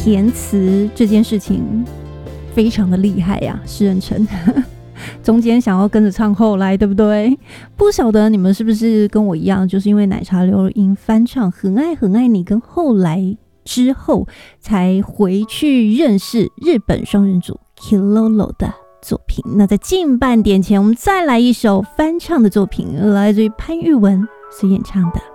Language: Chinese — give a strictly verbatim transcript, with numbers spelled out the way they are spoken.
填词这件事情非常的厉害呀、啊，施仁成。中间想要跟着唱后来，对不对？不晓得你们是不是跟我一样，就是因为奶茶刘若英翻唱《很爱很爱你》跟后来之后，才回去认识日本双人组 Kilolo 的作品。那在近半点前，我们再来一首翻唱的作品，来自于潘玉文所演唱的